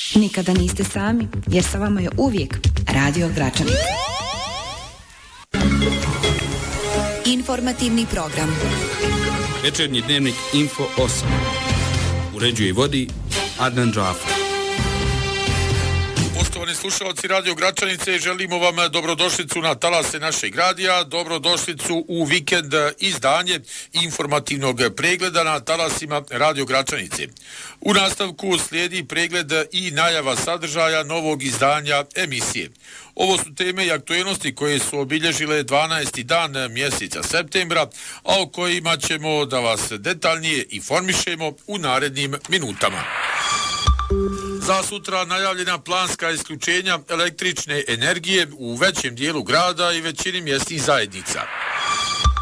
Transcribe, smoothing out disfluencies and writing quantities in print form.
Nikada niste sami, jer sa vama je uvijek Radio Gračanica. Informativni program. Večernji dnevnik Info 8. Uređuje i vodi Adnan Džafar. Poštovani slušalci Radio Gračanice, želimo vam dobrodošlicu na talase našeg radija, dobrodošlicu u vikend izdanje informativnog pregleda na talasima Radio Gračanice. U nastavku slijedi pregled i najava sadržaja novog izdanja emisije. Ovo su teme i aktuelnosti koje su obilježile 12. dan mjeseca septembra, a o kojima ćemo da vas detaljnije informišemo u narednim minutama. Za sutra najavljena planska isključenja električne energije u većem dijelu grada i većini mjesnih zajednica.